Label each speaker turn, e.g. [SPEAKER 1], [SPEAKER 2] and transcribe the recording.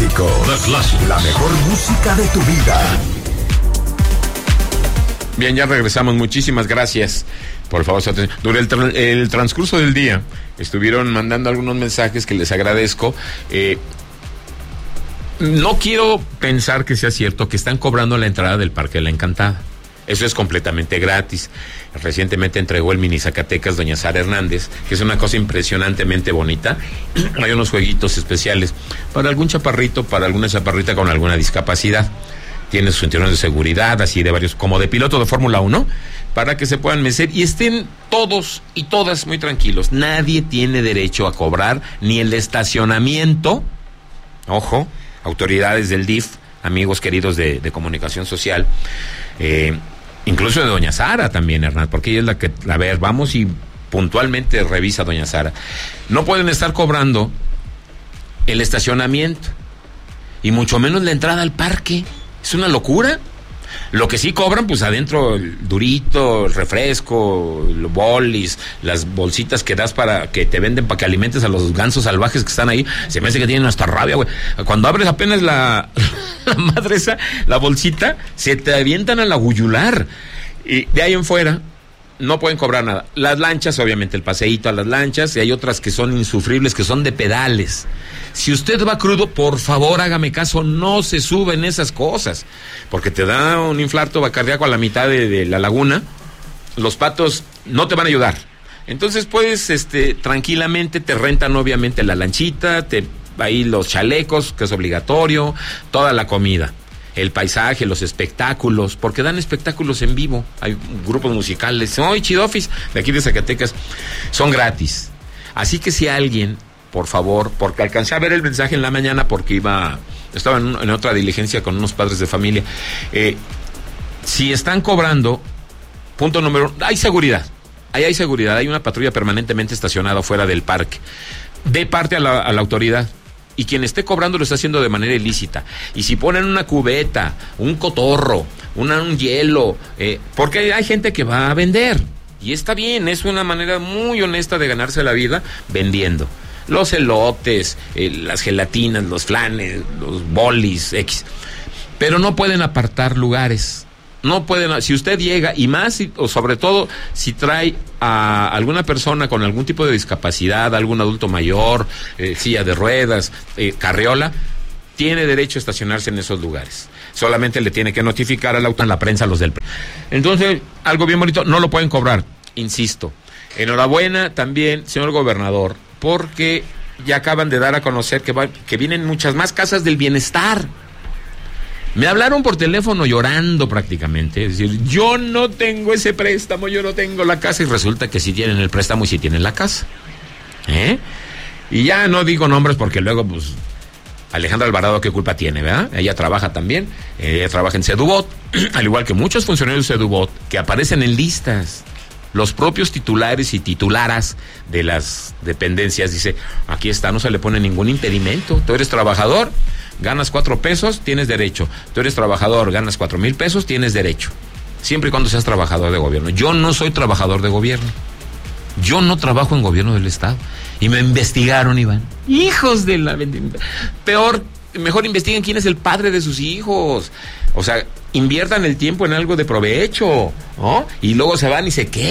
[SPEAKER 1] Clásico. La mejor música de tu vida.
[SPEAKER 2] Bien, ya regresamos. Muchísimas gracias. Por favor, durante el transcurso del día estuvieron mandando algunos mensajes que les agradezco. No quiero pensar que sea cierto que están cobrando la entrada del Parque de la Encantada. Eso es completamente gratis. Recientemente entregó el Mini Zacatecas doña Sara Hernández, que es una cosa impresionantemente bonita. Hay unos jueguitos especiales para algún chaparrito, para alguna chaparrita con alguna discapacidad. Tiene sus cinturones de seguridad, así de varios, como de piloto de Fórmula 1, para que se puedan mecer y estén todos y todas muy tranquilos. Nadie tiene derecho a cobrar ni el estacionamiento. Ojo, autoridades del DIF, amigos queridos de comunicación social, incluso de doña Sara también, Hernán, porque ella es la que, a ver, vamos y puntualmente revisa doña Sara. No pueden estar cobrando el estacionamiento y mucho menos la entrada al parque. Es una locura. Lo que sí cobran, pues adentro el durito, el refresco, los bolis, las bolsitas que das para que te venden para que alimentes a los gansos salvajes que están ahí. Se me hace que tienen hasta rabia, güey. Cuando abres apenas la madre esa, la bolsita, se te avientan a la yugular. Y de ahí en fuera no pueden cobrar nada. Las lanchas, obviamente, el paseíto a las lanchas, y hay otras que son insufribles, que son de pedales. Si usted va crudo, por favor, hágame caso, no se suben esas cosas, porque te da un infarto cardíaco a la mitad de la laguna. Los patos no te van a ayudar. Entonces, puedes, tranquilamente, te rentan, obviamente, la lanchita, ahí los chalecos, que es obligatorio, toda la comida. El paisaje, los espectáculos, porque dan espectáculos en vivo. Hay grupos musicales, chidofis, de aquí de Zacatecas, son gratis. Así que si alguien, por favor, porque alcancé a ver el mensaje en la mañana porque estaba en otra diligencia con unos padres de familia, si están cobrando, punto número, hay seguridad, hay seguridad, hay una patrulla permanentemente estacionada fuera del parque, de parte a la autoridad. Y quien esté cobrando lo está haciendo de manera ilícita. Y si ponen una cubeta, un cotorro, un hielo, porque hay gente que va a vender. Y está bien, es una manera muy honesta de ganarse la vida vendiendo. Los elotes, las gelatinas, los flanes, los bolis, X. Pero no pueden apartar lugares. No pueden, si usted llega, y más, o sobre todo, si trae a alguna persona con algún tipo de discapacidad, algún adulto mayor, silla de ruedas, carriola, tiene derecho a estacionarse en esos lugares. Solamente le tiene que notificar al auto, a la prensa, los del... Entonces, algo bien bonito, no lo pueden cobrar, insisto. Enhorabuena también, señor gobernador, porque ya acaban de dar a conocer que vienen muchas más casas del bienestar. Me hablaron por teléfono llorando prácticamente, es decir, yo no tengo ese préstamo, yo no tengo la casa, y resulta que sí tienen el préstamo y sí tienen la casa. Y ya no digo nombres porque luego, pues, Alejandra Alvarado, ¿qué culpa tiene, verdad? Ella trabaja también, ella trabaja en Sedubot, al igual que muchos funcionarios de Sedubot que aparecen en listas. Los propios titulares y titularas de las dependencias, dice, aquí está, no se le pone ningún impedimento, tú eres trabajador, ganas 4 pesos, tienes derecho. Tú eres trabajador, ganas 4,000 pesos, tienes derecho. Siempre y cuando seas trabajador de gobierno. Yo no soy trabajador de gobierno. Yo no trabajo en gobierno del Estado. Y me investigaron, Iván. Hijos de la... Mejor investiguen quién es el padre de sus hijos. O sea, inviertan el tiempo en algo de provecho, ¿no? Y luego se van y se quedan.